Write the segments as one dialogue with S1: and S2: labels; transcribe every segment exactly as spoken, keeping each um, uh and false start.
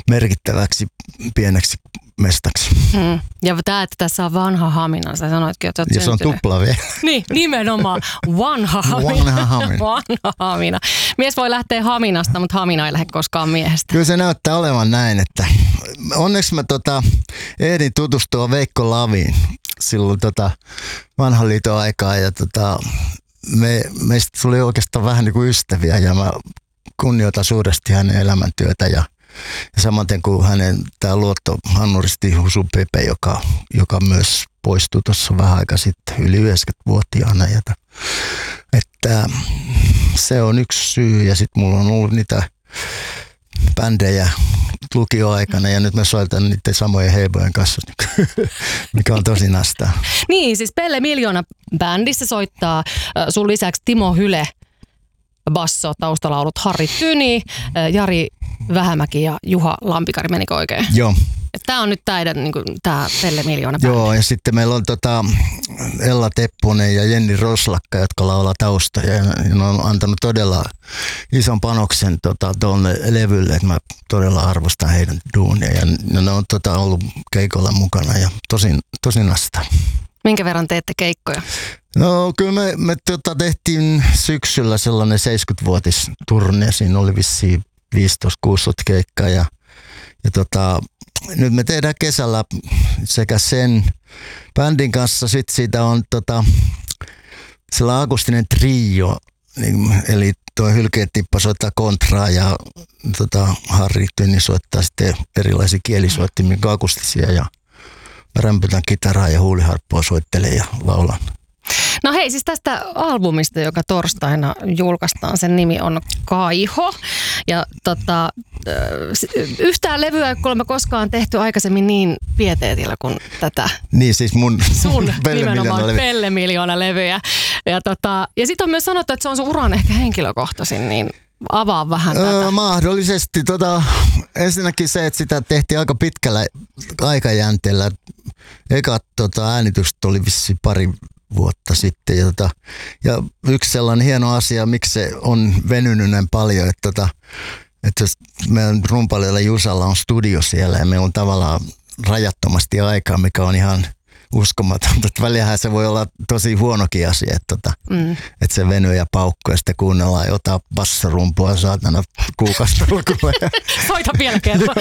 S1: merkittäväksi pieneksi mestaksi.
S2: Mm. Ja tämä, että tässä on vanha Hamina, sä sanoitkin, että olet
S1: ja se on tupla vielä.
S2: Niin, nimenomaan vanha Hamina.
S1: Vanha Hamina.
S2: Vanha Hamina. Mies voi lähteä Haminasta, mutta Hamina ei lähde koskaan miehestä.
S1: Kyllä se näyttää olevan näin, että onneksi mä tota, ehdin tutustua Veikko Laviin silloin tota, vanhan liiton aikaa ja tota, me, meistä tuli oikeastaan vähän niin kuin ystäviä ja mä kunnioitan suuresti hänen elämäntyötä ja Ja samaten kuin hänen tämä luottohannuristi Husu Pepe, joka, joka myös poistui tuossa vähän aika sitten yli yhdeksänkymmentävuotiaana. Ja että se on yksi syy ja sitten mulla on ollut niitä bändejä lukioaikana ja nyt mä soitan niiden samojen heibojen kanssa, mikä on tosi nastaa.
S2: Niin, siis Pelle Miljoona bändissä soittaa sun lisäksi Timo Hyle, basso, taustalaulut Harri Tyni, Jari Vähämäki ja Juha Lampikari, menikö oikein?
S1: Joo.
S2: Tämä on nyt täiden, niin tämä Pelle Miljoona bändi.
S1: Joo, ja sitten meillä on tota Ella Tepponen ja Jenni Roslakka, jotka laulaa taustoja ja ne on antanut todella ison panoksen tota, tuonne levylle, että mä todella arvostan heidän duunia ja ne on tota, ollut keikolla mukana ja tosin, tosi nastaa.
S2: Minkä verran teette keikkoja?
S1: No kyllä me, me tota, tehtiin syksyllä sellainen seitsemänkymmentävuotisturne, siinä oli vissiin viisitoista kuusitoista keikkaa ja, ja tota, nyt me tehdään kesällä sekä sen bändin kanssa, sitten siitä on tota, sellainen akustinen trio, niin, eli tuo Hylkeet tippa soittaa kontraa ja tota, Harri Tyni soittaa sitten erilaisia kielisoittimia, akustisia ja mä rämpytän kitaraa ja huuliharppua soittelen ja laulan.
S2: No hei, siis tästä albumista, joka torstaina julkaistaan, sen nimi on Kaiho. Ja tota, yhtään levyä ei kuulemma koskaan tehty aikaisemmin niin pieteetillä kuin tätä.
S1: Niin siis mun
S2: sun
S1: Pelle
S2: nimenomaan
S1: Miljoona
S2: Pelle Miljoona levyjä. Ja, tota, ja sitten on myös sanottu, että se on sun uran ehkä henkilökohtaisin, niin avaa vähän tätä.
S1: Öö, mahdollisesti. Tota, ensinnäkin se, että sitä tehtiin aika pitkällä aikajänteellä. Ekat tota, äänitykset oli vissiin pari vuotta sitten. Ja, tota, ja yksi sellainen hieno asia, miksi se on venynyt näin paljon, että, tota, että meidän rumpalilla Jusalla on studio siellä ja meillä on tavallaan rajattomasti aikaa, mikä on ihan uskomatonta. Välillähän se voi olla tosi huonokin asia, että, tota, mm. että se venyy ja paukkuu ja sitten kuunnellaan jotain bassarumpua saatana kuukastolkulla.
S2: Soita vielä kerran.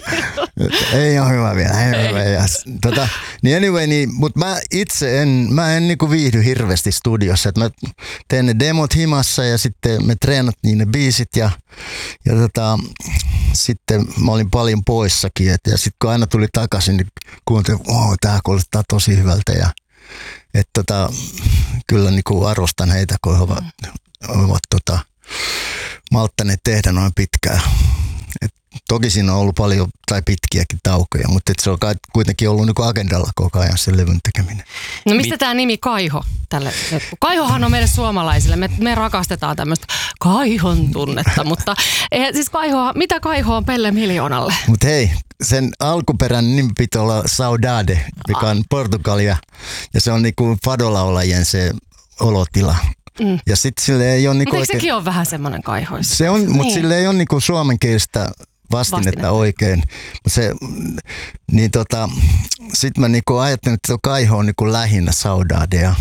S1: Ei ole hyvä vielä, ei ole hyvä. Ja, tota, niin anyway, niin, mutta mä itse en, mä en niinku viihdy hirveästi studiossa. Että mä teen ne demot himassa ja sitten me treenattiin ne biisit ja, ja tota, sitten mä olin paljon poissakin. Et, ja sitten kun aina tuli takaisin, niin kuuntelin, että oh, tää kuulostaa tosi hyvältä. Ja, et, tota, kyllä niinku arvostan heitä, kun he ovat, ovat tota, malttaneet tehdä noin pitkään. Et, toki siinä on ollut paljon tai pitkiäkin taukoja, mutta et se on kuitenkin ollut niinku agendalla koko ajan sen levyn tekeminen.
S2: No mistä tämä nimi Kaiho tälle? Kaihohan on meille suomalaisille. Me, me rakastetaan tämmöistä Kaihon tunnetta, mutta eh, siis Kaiho, mitä Kaiho on Pelle Miljoonalle?
S1: Mutta hei, sen alkuperäinen nimi pitää olla Saudade, mikä on Portugalia ja se on niinku fadolaulajien se olotila. Mm. Ja sitten sille ei ole niinku
S2: oikein... sekin on vähän semmoinen kaihoissa?
S1: Se on, niin. Mutta sille ei ole niinku suomenkielistä vastinetta, vastinetta oikein. Se, niin tota, sitten mä niinku ajattelin, että Kaiho on niinku lähinnä Saudadea.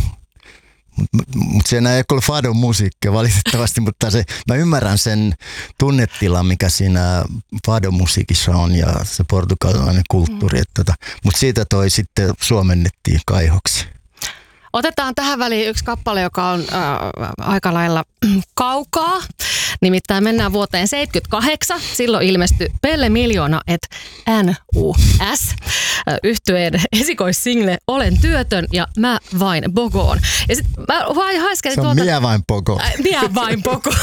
S1: Mutta mut siinä ei ole fadon musiikkia valitettavasti, mutta se, mä ymmärrän sen tunnetilan, mikä siinä fadon musiikissa on ja se portugalilainen kulttuuri. Mm. Tota, mutta siitä toi sitten suomennettiin Kaihoksi.
S2: Otetaan tähän väliin yksi kappale, joka on äh, aika lailla kaukaa. Nimittäin mennään vuoteen seitsemänkymmentäkahdeksan. Silloin ilmestyi Pelle Miljoona et N U S. Yhtyeen esikoissingle Olen työtön ja Mä vain bogoon. Ja sit mä haiskelin
S1: tuolta... Se on Mie vain poko.
S2: Äh, mie vain poko.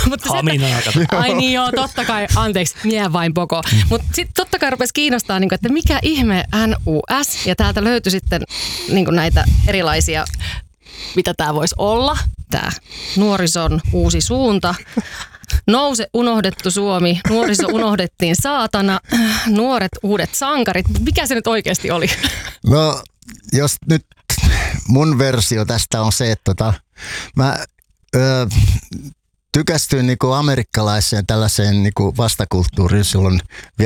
S2: Ai niin joo, totta kai, anteeksi, Mie vain poko. Mutta sitten totta kai rupesi kiinnostaa, niin, että mikä ihme N U S. Ja täältä löytyi sitten niin, näitä erilaisia... Mitä tämä voisi olla? Tämä nuorison uusi suunta. Nouse unohdettu Suomi. Nuoriso unohdettiin saatana. Nuoret uudet sankarit. Mikä se nyt oikeasti oli?
S1: No, jos nyt mun versio tästä on se, että tota, mä ö, tykästyin niinku amerikkalaiseen tällaiseen niinku vastakulttuuriin silloin